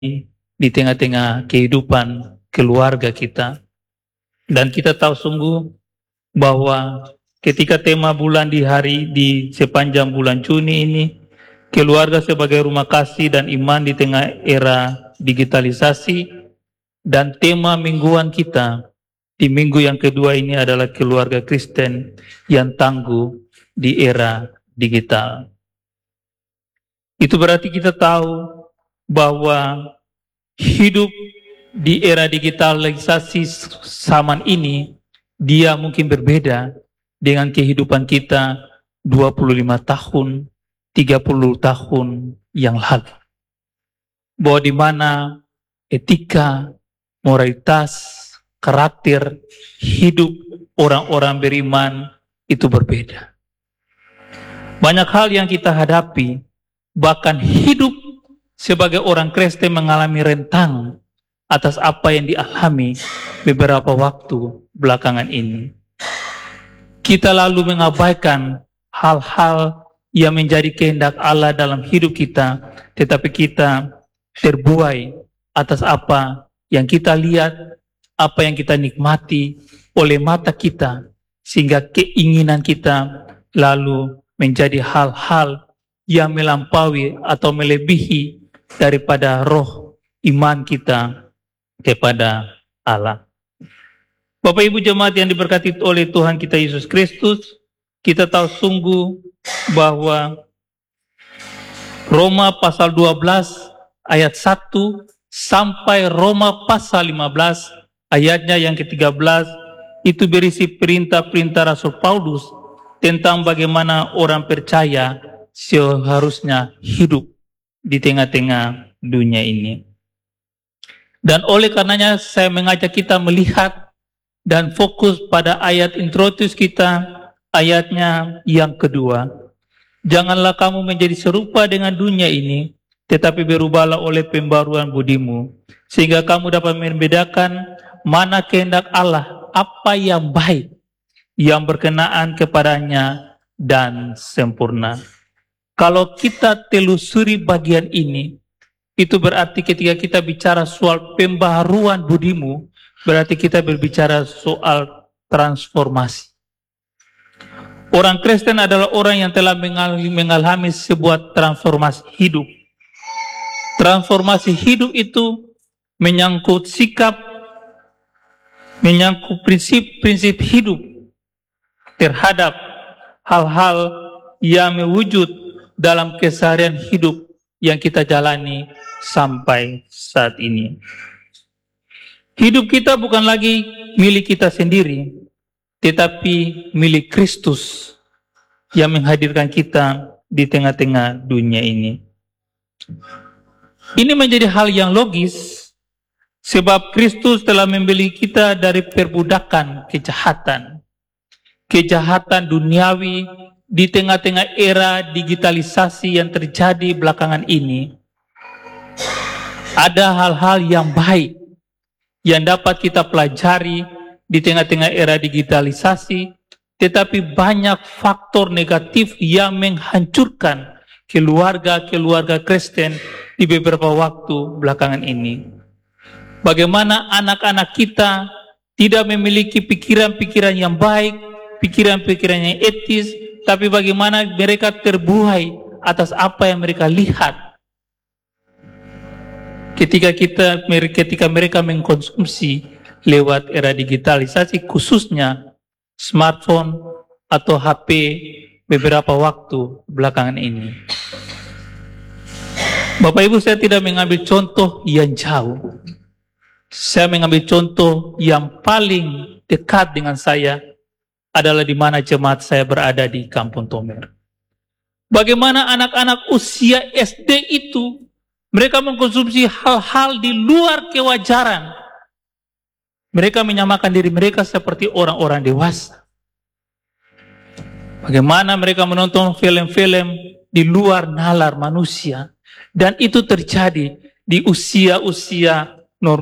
di tengah-tengah kehidupan keluarga kita. Dan kita tahu sungguh bahwa ketika tema bulan di sepanjang bulan Juni ini, keluarga sebagai rumah kasih dan iman di tengah era digitalisasi, dan tema mingguan kita di minggu yang kedua ini adalah keluarga Kristen yang tangguh di era digital. Itu berarti kita tahu bahwa hidup di era digitalisasi zaman ini, dia mungkin berbeda dengan kehidupan kita 25 tahun, 30 tahun yang lalu. Bahwa di mana etika, moralitas, karakter, hidup orang-orang beriman itu berbeda. Banyak hal yang kita hadapi, bahkan hidup sebagai orang Kristen mengalami rentang atas apa yang dialami beberapa waktu belakangan ini. Kita lalu mengabaikan hal-hal yang menjadi kehendak Allah dalam hidup kita, tetapi kita terbuai atas apa yang kita lihat, apa yang kita nikmati oleh mata kita, sehingga keinginan kita lalu menjadi hal-hal yang melampaui atau melebihi daripada roh iman kita kepada Allah. Bapak Ibu jemaat yang diberkati oleh Tuhan kita Yesus Kristus, kita tahu sungguh bahwa Roma pasal 12 ayat 1 sampai Roma pasal 15 ayatnya yang ke-13 itu berisi perintah-perintah Rasul Paulus tentang bagaimana orang percaya seharusnya hidup di tengah-tengah dunia ini. Dan oleh karenanya saya mengajak kita melihat dan fokus pada ayat introduce kita, ayatnya yang kedua. Janganlah kamu menjadi serupa dengan dunia ini, tetapi berubahlah oleh pembaruan budimu, sehingga kamu dapat membedakan mana kehendak Allah, apa yang baik, yang berkenaan kepadanya dan sempurna. Kalau kita telusuri bagian ini, itu berarti ketika kita bicara soal pembaharuan budimu, berarti kita berbicara soal transformasi. Orang Kristen adalah orang yang telah mengalami sebuah transformasi hidup. Transformasi hidup itu menyangkut sikap, menyangkut prinsip-prinsip hidup terhadap hal-hal yang mewujud dalam keseharian hidup yang kita jalani sampai saat ini. Hidup kita bukan lagi milik kita sendiri, tetapi milik Kristus yang menghadirkan kita di tengah-tengah dunia ini. Ini menjadi hal yang logis, sebab Kristus telah membeli kita dari perbudakan kejahatan duniawi di tengah-tengah era digitalisasi yang terjadi belakangan ini. Ada hal-hal yang baik yang dapat kita pelajari di tengah-tengah era digitalisasi, tetapi banyak faktor negatif yang menghancurkan keluarga-keluarga Kristen di beberapa waktu belakangan ini. Bagaimana anak-anak kita tidak memiliki pikiran-pikiran yang baik, pikiran-pikiran yang etis, tapi bagaimana mereka terbuai atas apa yang mereka lihat ketika mereka mengkonsumsi lewat era digitalisasi, khususnya smartphone atau HP beberapa waktu belakangan ini. Bapak Ibu, saya tidak mengambil contoh yang jauh. Saya mengambil contoh yang paling dekat dengan saya adalah di mana jemaat saya berada di Kampung Tomer. Bagaimana anak-anak usia SD itu, mereka mengkonsumsi hal-hal di luar kewajaran. Mereka menyamakan diri mereka seperti orang-orang dewasa. Bagaimana mereka menonton film-film di luar nalar manusia. Dan itu terjadi di usia-usia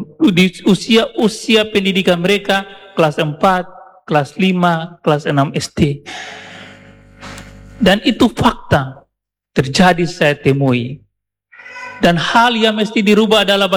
pendidikan mereka, kelas 4, kelas 5, kelas 6 SD. Dan itu fakta terjadi, saya temui. Dan hal yang mesti dirubah adalah